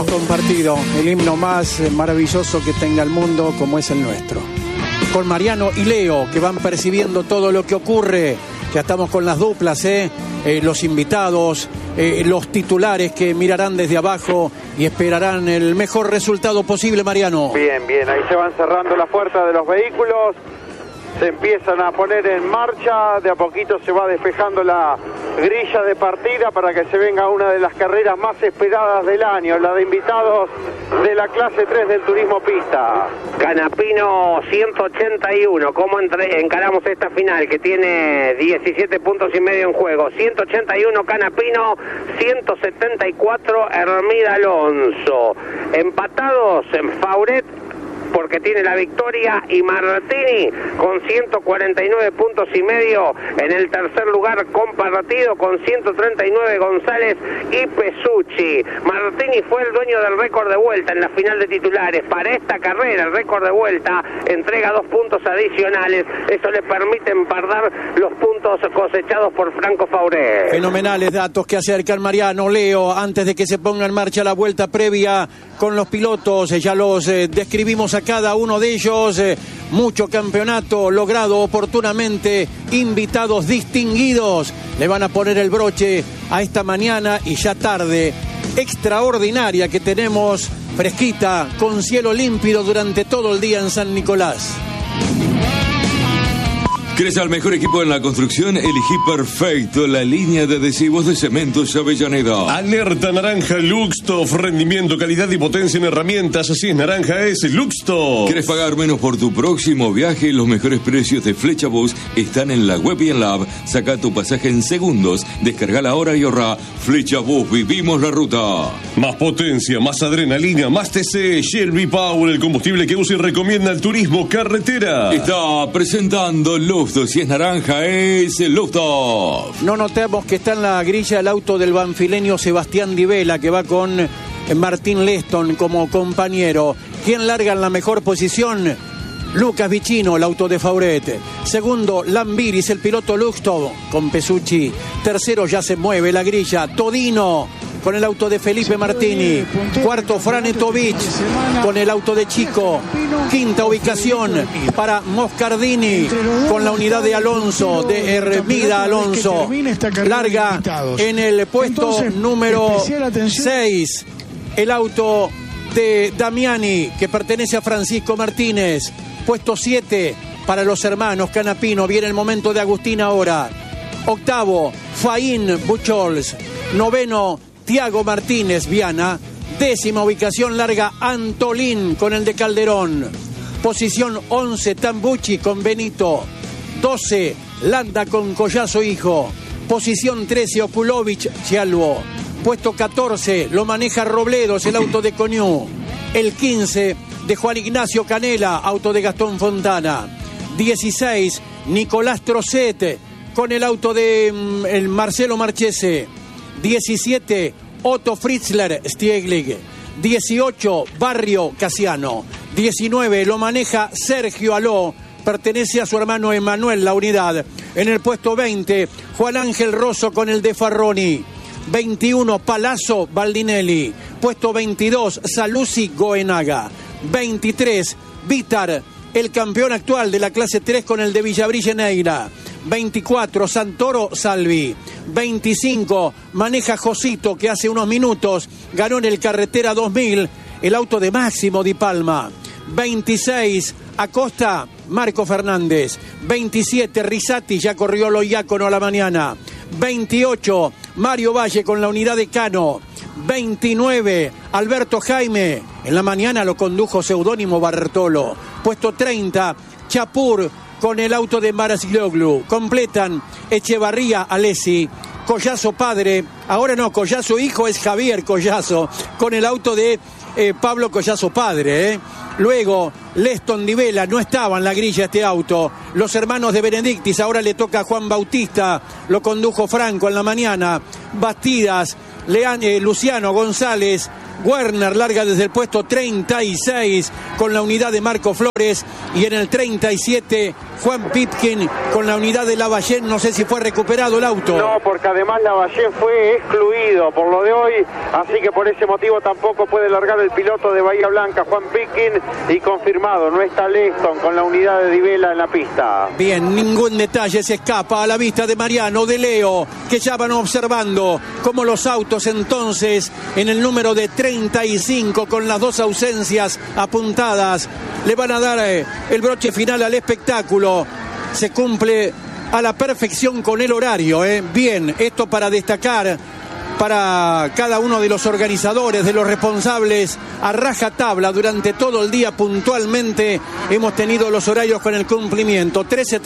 Compartido, el himno más maravilloso que tenga el mundo como es el nuestro. Con Mariano y Leo, que van percibiendo todo lo que ocurre. Ya estamos con las duplas, los invitados, los titulares que mirarán desde abajo y esperarán el mejor resultado posible, Mariano. Bien, bien, ahí se van cerrando las puertas de los vehículos, se empiezan a poner en marcha, de a poquito se va despejando la grilla de partida para que se venga una de las carreras más esperadas del año, la de invitados de la clase 3 del turismo pista. Canapino 181, ¿cómo encaramos esta final que tiene 17 puntos y medio en juego? 181 Canapino, 174 Hermida Alonso. Empatados en Fauret, porque tiene la victoria, y Martini con 149 puntos y medio en el tercer lugar compartido con 139 González y Pesucci. Martini fue el dueño del récord de vuelta en la final de titulares. Para esta carrera el récord de vuelta entrega 2 puntos adicionales, eso le permite empardar los puntos cosechados por Franco Fauret. Fenomenales datos que acercan Mariano, Leo, antes de que se ponga en marcha la vuelta previa con los pilotos, ya los describimos a cada uno de ellos, mucho campeonato logrado oportunamente, invitados distinguidos, le van a poner el broche a esta mañana y ya tarde extraordinaria que tenemos, fresquita, con cielo límpido durante todo el día en San Nicolás. ¿Quieres al mejor equipo en la construcción? Elegí perfecto la línea de adhesivos de Cementos Avellaneda. Alerta naranja Luxtof, rendimiento, calidad y potencia en herramientas. Así es, naranja es Luxtof. ¿Quieres pagar menos por tu próximo viaje? Los mejores precios de Flecha Bus están en la web y en la app. Saca tu pasaje en segundos, descarga la hora y ahorra. Flecha Bus, vivimos la ruta. Más potencia, más adrenalina, más TC. Shelby Power, el combustible que usa y recomienda el turismo carretera. Está presentando Luxtof. Si es naranja, es el Luxtof. No notemos que está en la grilla el auto del banfileño Sebastián Di Vela, que va con Martín Leston como compañero. ¿Quién larga en la mejor posición? Lucas Vicino, el auto de Fauret. Segundo, Lambiris, el piloto Luxtof con Pesucci. Tercero, ya se mueve la grilla, Todino con el auto de Felipe Martini. Cuarto, Franetovic con el auto de Chico. Quinta ubicación para Moscardini con la unidad de Alonso, de Hermida Alonso. Larga en el puesto número 6 el auto de Damiani, que pertenece a Francisco Martínez. Puesto 7 para los hermanos Canapino. Viene el momento de Agustín ahora. Octavo, Faín Buchols. Noveno, Tiago Martínez Viana. Décima ubicación larga Antolín con el de Calderón. Posición 11 Tambucci con Benito. 12 Landa con Collazo Hijo. Posición 13 Okulovic Chialvo. Puesto 14 lo maneja Robledos, el auto de Coniú. El 15 de Juan Ignacio Canela, auto de Gastón Fontana. 16 Nicolás Trocet con el auto de el Marcelo Marchese. 17 Otto Fritzler Stieglig. 18 Barrio Casiano. 19 lo maneja Sergio Aló, pertenece a su hermano Emanuel la unidad. En el puesto 20 Juan Ángel Rosso con el de Farroni. 21 Palazzo Baldinelli. Puesto 22 Saluzzi Goenaga. 23 Vitar, el campeón actual de la clase 3 con el de Villabrille Neira. 24 Santoro Salvi. 25 maneja Josito, que hace unos minutos ganó en el Carretera 2000 el auto de Máximo Di Palma. 26 Acosta Marco Fernández. 27 Risati, ya corrió lo Iácono a la mañana. 28 Mario Valle con la unidad de Cano. 29 Alberto Jaime, en la mañana lo condujo Seudónimo Bartolo. Puesto 30 Chapur con el auto de Marasgloglu. Completan Echevarría Alessi, Collazo padre, ahora no, Collazo hijo es Javier Collazo, con el auto de Pablo Collazo padre. Luego Leston Di Vela, no estaba en la grilla este auto. Los hermanos de Benedictis, ahora le toca a Juan Bautista, lo condujo Franco en la mañana. Bastidas, Luciano González, Werner larga desde el puesto 36 con la unidad de Marco Flores, y en el 37 Juan Pitkin con la unidad de Lavallén. No sé si fue recuperado el auto. No, porque además Lavallén fue excluido por lo de hoy, así que por ese motivo tampoco puede largar el piloto de Bahía Blanca, Juan Pitkin, y confirmado, no está Leston con la unidad de Di Vela en la pista. Bien, ningún detalle se escapa a la vista de Mariano, de Leo, que ya van observando cómo los autos entonces en el número de 35 con las dos ausencias apuntadas le van a dar el broche final al espectáculo. Se cumple a la perfección con el horario. Bien, esto para destacar para cada uno de los organizadores, de los responsables, a rajatabla durante todo el día puntualmente hemos tenido los horarios con el cumplimiento.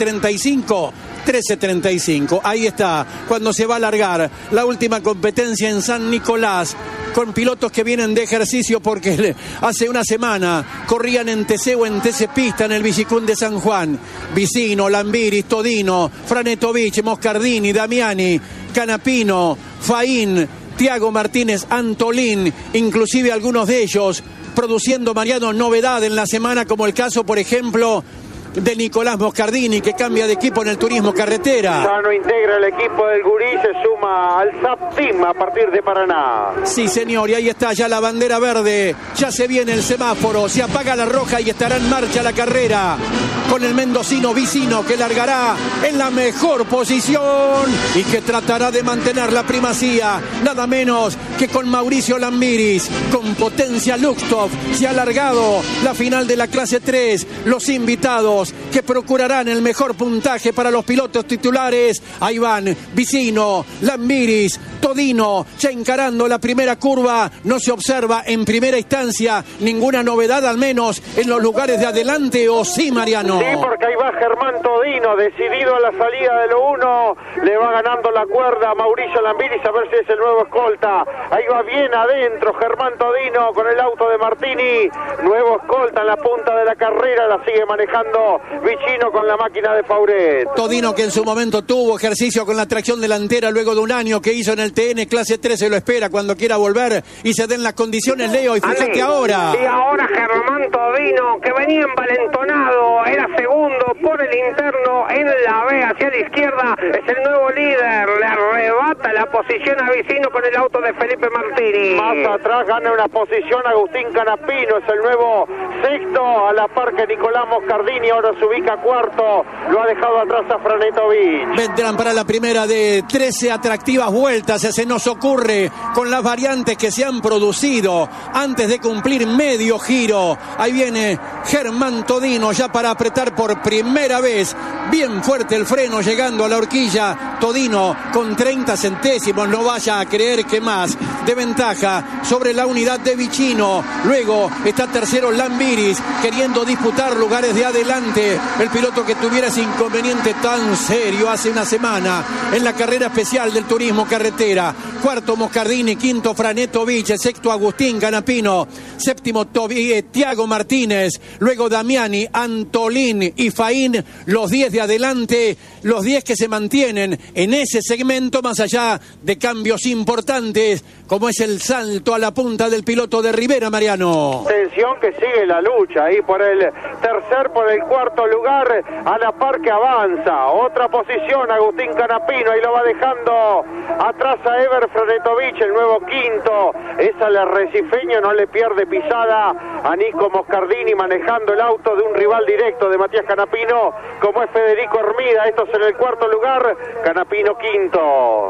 13:35, ahí está, cuando se va a alargar la última competencia en San Nicolás, con pilotos que vienen de ejercicio porque hace una semana corrían en TC o en TC Pista en el Villicún de San Juan. Vicino, Lambiris, Todino, Franetovich, Moscardini, Damiani, Canapino, Faín, Tiago Martínez, Antolín, inclusive algunos de ellos produciendo, Mariano, novedad en la semana, como el caso, por ejemplo, de Nicolás Moscardini, que cambia de equipo en el turismo carretera. Ya no integra el equipo del Gurí, se suma al SAP Team a partir de Paraná. Sí, señor, y ahí está ya la bandera verde, ya se viene el semáforo, se apaga la roja y estará en marcha la carrera con el mendocino Vicino, que largará en la mejor posición y que tratará de mantener la primacía, nada menos que con Mauricio Lambiris, con Potencia Luxtov. Se ha alargado la final de la clase 3, los invitados que procurarán el mejor puntaje para los pilotos titulares. Ahí van Vicino, Lambiris, Todino, ya encarando la primera curva. No se observa en primera instancia ninguna novedad, al menos en los lugares de adelante, ¿o sí, Mariano? Sí, porque ahí va Germán Todino, decidido a la salida de lo 1, le va ganando la cuerda a Mauricio Lambiris, a ver si es el nuevo escolta. Ahí va bien adentro Germán Todino con el auto de Martini, nuevo escolta en la punta de la carrera, la sigue manejando Vicino con la máquina de Fauret. Todino, que en su momento tuvo ejercicio con la tracción delantera luego de un año que hizo en el TN clase 3, se lo espera cuando quiera volver y se den las condiciones, Leo, y fíjate ahora. Y ahora Germán Todino, que venía envalentonado, era segundo por el interno en la B hacia la izquierda, es el nuevo líder, le arrebata la posición a Vicino con el auto de Felipe Martini. Más atrás gana una posición Agustín Canapino, es el nuevo sexto, a la par que Nicolás Moscardini, ahora se ubica cuarto, lo ha dejado atrás a Franetovich. Vendrán para la primera de 13 atractivas vueltas, se nos ocurre con las variantes que se han producido antes de cumplir medio giro. Ahí viene Germán Todino ya para apretar por primera vez, bien fuerte el freno llegando a la horquilla. Todino con 30 centésimos, no vaya a creer que más, de ventaja sobre la unidad de Vicino. Luego está tercero Lambiris, queriendo disputar lugares de adelante, el piloto que tuviera ese inconveniente tan serio hace una semana en la carrera especial del turismo carretera. Cuarto Moscardini, quinto Franetovich, sexto Agustín Canapino, séptimo Tiago Martínez, luego Damiani, Antolín y Faín, los 10 de adelante, los 10 que se mantienen en ese segmento, más allá de cambios importantes como es el salto a la punta del piloto de Rivera, Mariano. Atención que sigue la lucha ahí por el tercer, por el cuarto lugar, a la par que avanza. Otra posición Agustín Canapino, ahí lo va dejando atrás a Ever Franetovich, el nuevo quinto. Es al arrecifeño, no le pierde pisada a Nico Moscardini, manejando el auto de un rival directo de Matías Canapino, como es Federico Hermida. Estos en el cuarto lugar, Canapino quinto.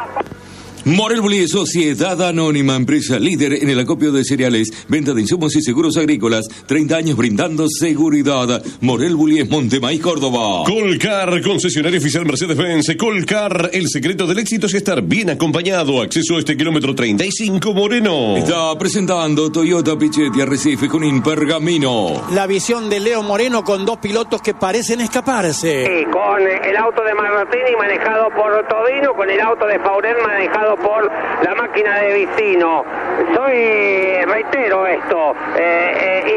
Morel Bullies, Sociedad Anónima, empresa líder en el acopio de cereales, venta de insumos y seguros agrícolas, 30 años brindando seguridad. Morel Bullies, Montemaíz, Córdoba. Colcar, concesionario oficial Mercedes-Benz. Colcar, el secreto del éxito es estar bien acompañado. Acceso a este kilómetro 35, Moreno. Está presentando Toyota Pichetti Arrecife Junín Pergamino. La visión de Leo Moreno con dos pilotos que parecen escaparse. Sí, con el auto de Martini manejado por Todino, con el auto de Fauret manejado por la máquina de Vicino. Reitero esto,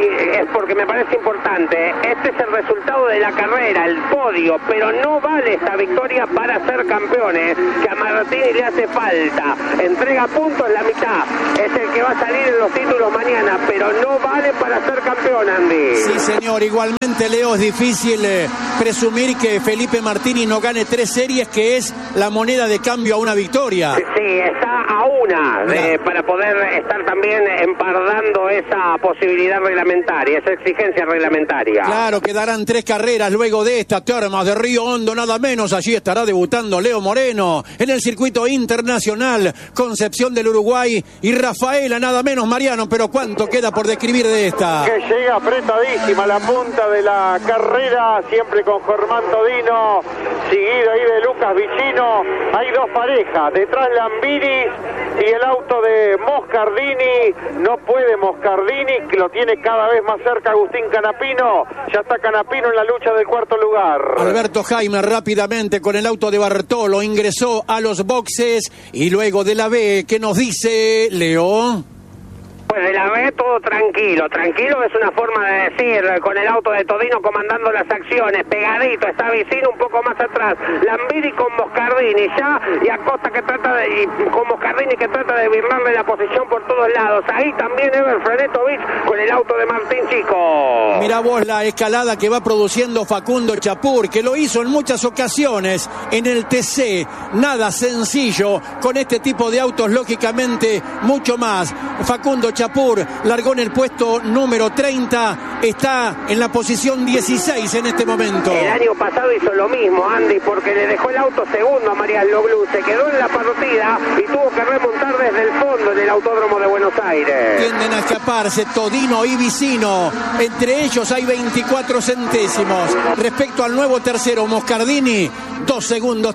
porque me parece importante. Este es el resultado de la carrera, el podio, pero no vale esta victoria para ser campeones, que a Martini le hace falta. Entrega puntos la mitad, es el que va a salir en los títulos mañana, pero no vale para ser campeón, Andy. Sí, señor, igualmente, Leo, es difícil presumir que Felipe Martini no gane 3 series, que es la moneda de cambio a una victoria. Sí, está a una para poder estar también empardando esa posibilidad reglamentaria, esa exigencia reglamentaria. Claro, quedarán 3 carreras luego de esta, Termas de Río Hondo, nada menos. Allí estará debutando Leo Moreno en el circuito internacional, Concepción del Uruguay, y Rafaela, nada menos, Mariano. Pero ¿cuánto queda por describir de esta? Que llega apretadísima la punta de la carrera, siempre con Germán Todino, seguido ahí de Lucas Vicino. Hay 2 parejas, detrás Lambiris y el auto de Moscardini. No puede Moscardini, que lo tiene cada vez más cerca Agustín Canapino. Ya está Canapino en la lucha del 4º lugar. Alberto Jaime rápidamente con el auto de Bartolo ingresó a los boxes, y luego de la B, ¿qué nos dice Leo? Pues de la B todo tranquilo, tranquilo es una forma de decir, con el auto de Todino comandando las acciones, pegadito, está Vicino un poco más atrás, Lambiri con Moscardini ya, y Acosta que trata de, y con Moscardini que trata de birlarle la posición por todos lados, ahí también Ever Frenetovich con el auto de Martín Chico. Mirá vos la escalada que va produciendo Facundo Chapur, que lo hizo en muchas ocasiones en el TC, nada sencillo, con este tipo de autos lógicamente mucho más. Facundo Chapur largó en el puesto número 30, está en la posición 16 en este momento. El año pasado hizo lo mismo, Andy, porque le dejó el auto segundo a Mariano Loglu, se quedó en la partida y tuvo que remontar desde el fondo en el Autódromo de Buenos Aires. Tienden a escaparse Todino y Vicino, entre ellos hay 24 centésimos. Respecto al nuevo tercero, Moscardini, 2 segundos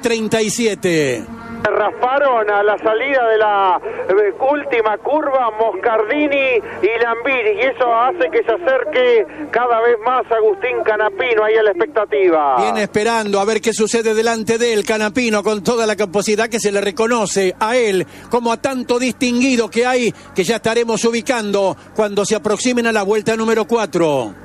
37. Rasparon a la salida de la última curva Moscardini y Lambiri, y eso hace que se acerque cada vez más Agustín Canapino ahí a la expectativa. Viene esperando a ver qué sucede delante de él Canapino, con toda la capacidad que se le reconoce a él, como a tanto distinguido que hay, que ya estaremos ubicando cuando se aproximen a la vuelta número 4.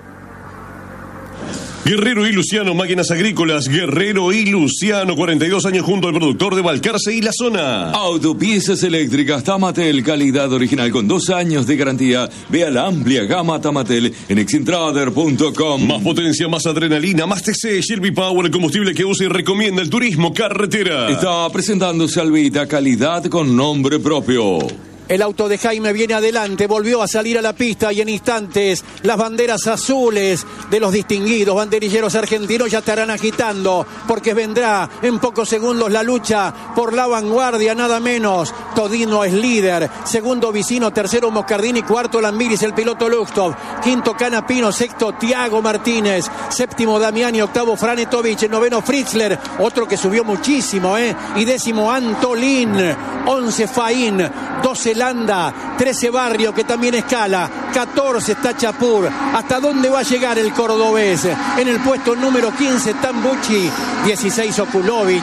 Guerrero y Luciano, máquinas agrícolas. Guerrero y Luciano, 42 años junto al productor de Balcarce y la zona. Autopiezas eléctricas Tamatel, calidad original con 2 años de garantía. Vea la amplia gama Tamatel en excentrader.com. Más potencia, más adrenalina, más TC, Shelby Power, el combustible que usa y recomienda el turismo carretera. Está presentándose Albita, calidad con nombre propio. El auto de Jaime viene adelante, volvió a salir a la pista, y en instantes las banderas azules de los distinguidos banderilleros argentinos ya estarán agitando, porque vendrá en pocos segundos la lucha por la vanguardia, nada menos. Todino es líder, segundo Vicino, tercero Moscardini, cuarto Lambiris, el piloto Luxtov, quinto Canapino, sexto Tiago Martínez, séptimo Damiani, octavo Franetovich, noveno Fritzler, otro que subió muchísimo, y décimo Antolín, 11 Faín, 12 Landa, 13 Barrio, que también escala, 14 está Chapur. ¿Hasta dónde va a llegar el cordobés? En el puesto número 15 Tambucci, 16 Okulovic,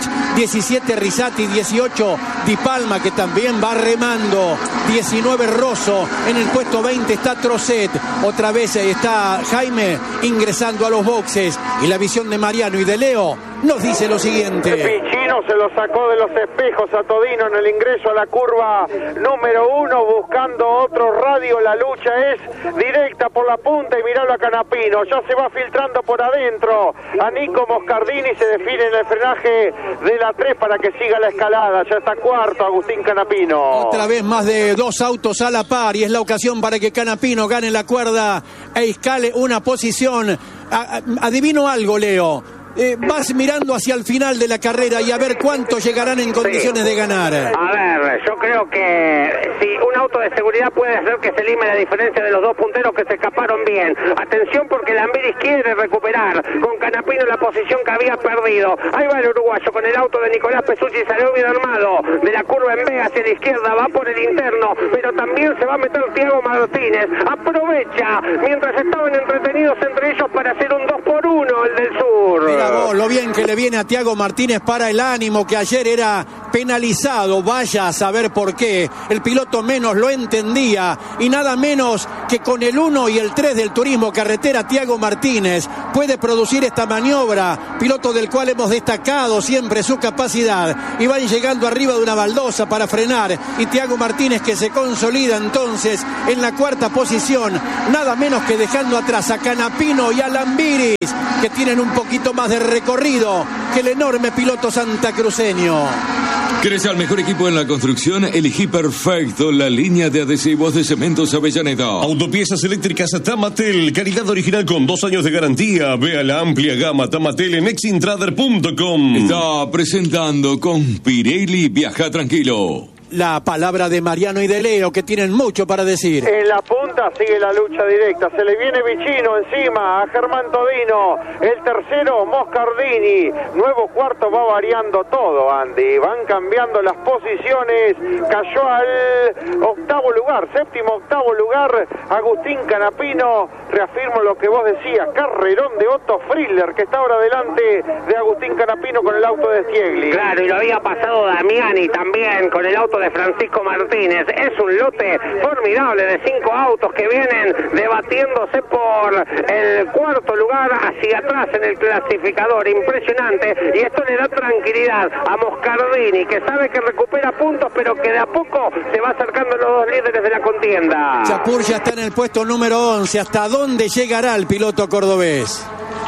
17 Risati, 18 Di Palma, que también va remando, 19 Rosso, en el puesto 20 está Trocet, otra vez está Jaime ingresando a los boxes, y la visión de Mariano y de Leo nos dice lo siguiente. Pichino se lo sacó de los espejos a Todino en el ingreso a la curva número 1, buscando otro radio. La lucha es directa por la punta, y miralo a Canapino, ya se va filtrando por adentro a Nico Moscardini, se define en el frenaje de la 3 para que siga la escalada. Ya está cuarto Agustín Canapino. Otra vez más de 2 autos a la par, y es la ocasión para que Canapino gane la cuerda e escale una posición. Adivino algo, Leo. Vas mirando hacia el final de la carrera y a ver cuántos llegarán en condiciones de ganar. A ver, yo creo que si un auto de seguridad puede hacer que se lime la diferencia de los 2 punteros que se escaparon bien. Atención, porque Lambiris quiere recuperar con Canapino la posición que había perdido. Ahí va el uruguayo con el auto de Nicolás Pesucci, salió bien armado de la curva en B hacia la izquierda, va por el interno, pero también se va a meter Tiago Martínez. Aprovecha mientras estaban entretenidos entre ellos para hacer un 2-por-1 el del sur. Mira vos, lo bien que le viene a Tiago Martínez para el ánimo, que ayer era penalizado. Vaya saber por qué. El piloto menos lo entendía y nada menos que con el 1 y el 3 del turismo carretera, Tiago Martínez puede producir esta maniobra, piloto del cual hemos destacado siempre su capacidad, y van llegando arriba de una baldosa para frenar, y Tiago Martínez que se consolida entonces en la cuarta posición, nada menos que dejando atrás a Canapino y a Lambiris, que tienen un poquito más de recorrido que el enorme piloto santacruceño. ¿Querés al mejor equipo en la construcción? Elegí perfecto la línea de adhesivos de Cementos Avellaneda. Autopiezas eléctricas Tamatel, calidad original con 2 años de garantía. Vea la amplia gama Tamatel en exintrader.com. Está presentando con Pirelli, viaja tranquilo. La palabra de Mariano y de Leo, que tienen mucho para decir. En la punta sigue la lucha directa. Se le viene Vicino encima a Germán Todino. El tercero, Moscardini. Nuevo cuarto, va variando todo, Andy. Van cambiando las posiciones. Cayó al octavo lugar, octavo lugar, Agustín Canapino. Reafirmo lo que vos decías. Carrerón de Otto Friedler, que está ahora delante de Agustín Canapino con el auto de Stiegli. Claro, y lo había pasado Damiani también con el auto de Francisco Martínez. Es un lote formidable de 5 autos que vienen debatiéndose por el cuarto lugar hacia atrás en el clasificador. Impresionante, y esto le da tranquilidad a Moscardini, que sabe que recupera puntos, pero que de a poco se va acercando a los 2 líderes de la contienda. Chapur ya está en el puesto número 11. ¿Hasta dónde llegará el piloto cordobés?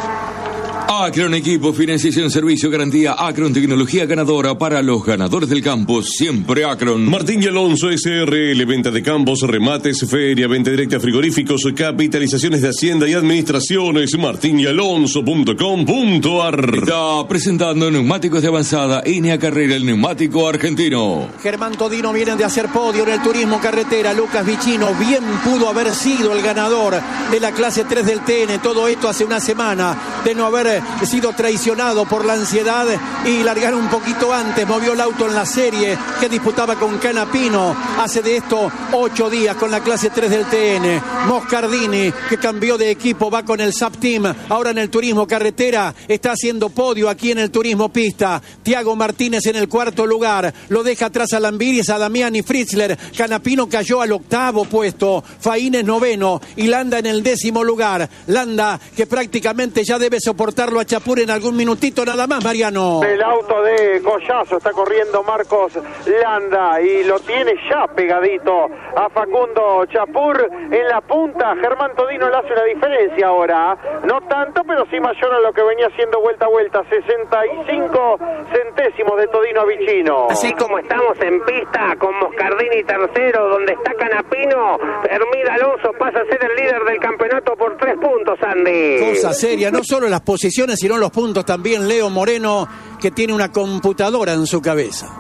Acron Equipo, financiación, servicio, garantía. Acron, tecnología ganadora para los ganadores del campo. Siempre Acron. Martín y Alonso SRL, venta de campos, remates, feria, venta directa, frigoríficos, capitalizaciones de hacienda y administraciones. martinyalonso.com.ar. Está presentando neumáticos de avanzada. Inia Carrera, el neumático argentino. Germán Todino viene de hacer podio en el turismo carretera. Lucas Vicino bien pudo haber sido el ganador de la clase 3 del TN. Todo esto hace una semana de no haber sido traicionado por la ansiedad y largar un poquito antes. Movió el auto en la serie que disputaba con Canapino hace de esto 8 días con la clase 3 del TN. Moscardini, que cambió de equipo, va con el SAP Team. Ahora en el turismo carretera está haciendo podio aquí en el turismo pista. Tiago Martínez en el cuarto lugar. Lo deja atrás a Lambiris, a Damiani Fritzler. Canapino cayó al octavo puesto. Faínez noveno y Landa en el 10º lugar. Landa que prácticamente ya debe soportarlo a Chapur en algún minutito nada más, Mariano. El auto de Collazo está corriendo Marcos Landa y lo tiene ya pegadito a Facundo Chapur. En la punta, Germán Todino le hace una diferencia ahora. No tanto, pero sí mayor a lo que venía haciendo vuelta a vuelta. 65 centésimos de Todino a Vicino. Así como estamos en pista con Moscardini tercero, donde está Canapino, Hermida Alonso pasa a ser el líder del campeonato por 3 puntos, Andy. Cosa seria, no solo las posiciones, sino los puntos también. Leo Moreno, que tiene una computadora en su cabeza.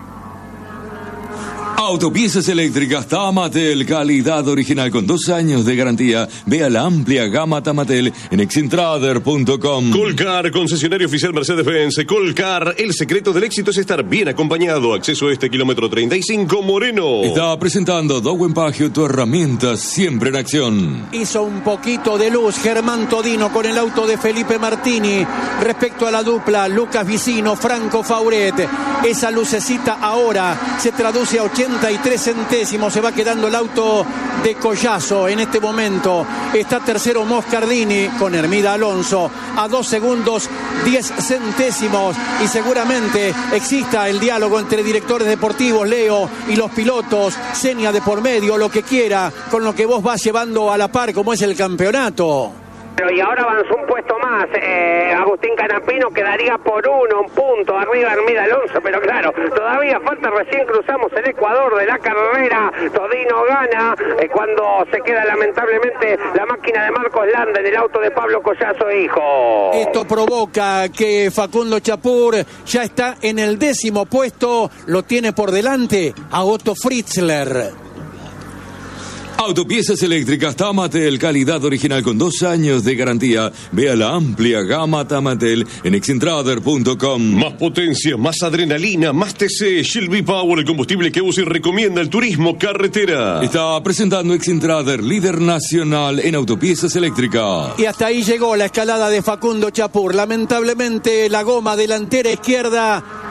Autopiezas eléctricas Tamatel, calidad original con 2 años de garantía. Vea la amplia gama Tamatel en exintrader.com. Colcar, concesionario oficial Mercedes-Benz. Colcar, el secreto del éxito es estar bien acompañado. Acceso a este kilómetro 35, Moreno. Está presentando Dowen Pagio, tu herramienta siempre en acción. Hizo un poquito de luz Germán Todino con el auto de Felipe Martini respecto a la dupla Lucas Vicino, Franco Fauret. Esa lucecita ahora se traduce a 83 centésimos. Se va quedando el auto de Collazo en este momento. Está tercero Moscardini con Hermida Alonso a 2 segundos 10 centésimos, y seguramente exista el diálogo entre directores deportivos, Leo, y los pilotos, seña de por medio, lo que quiera, con lo que vos vas llevando a la par como es el campeonato. Y ahora avanzó un puesto más. Agustín Canapino quedaría por un punto arriba de Hermida Alonso, pero claro, todavía falta, recién cruzamos el Ecuador de la carrera. Todino gana cuando se queda lamentablemente la máquina de Marcos Landa en el auto de Pablo Collazo hijo. Esto provoca que Facundo Chapur ya está en el 10º puesto, lo tiene por delante a Otto Fritzler. Autopiezas eléctricas Tamatel, calidad original con 2 años de garantía. Vea la amplia gama Tamatel en exintrader.com. Más potencia, más adrenalina, más TC. Shell V-Power, el combustible que usa y recomienda el turismo carretera. Está presentando Exintrader, líder nacional en autopiezas eléctricas. Y hasta ahí llegó la escalada de Facundo Chapur. Lamentablemente la goma delantera izquierda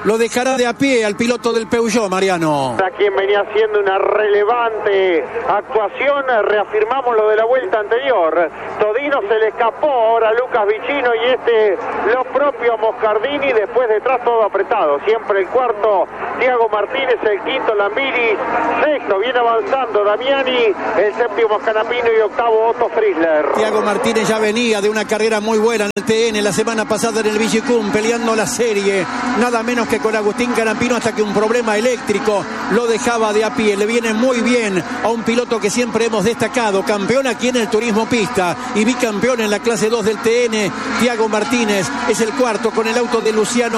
lo dejará de a pie al piloto del Peugeot, Mariano. A quien venía haciendo una relevante actuación, reafirmamos lo de la vuelta anterior. Todino se le escapó ahora a Lucas Vicino y lo propio a Moscardini, después detrás todo apretado. Siempre el cuarto, Tiago Martínez, el quinto, Lambiris, sexto, viene avanzando Damiani, el séptimo Canapino y octavo Otto Frizzler. Tiago Martínez ya venía de una carrera muy buena en el TN la semana pasada en el Villicum, peleando la serie, nada menos que con Agustín Canapino, hasta que un problema eléctrico lo dejaba de a pie. Le viene muy bien a un piloto que siempre hemos destacado, campeón aquí en el turismo pista y bicampeón en la clase 2 del TN. Tiago Martínez es el cuarto con el auto de Luciano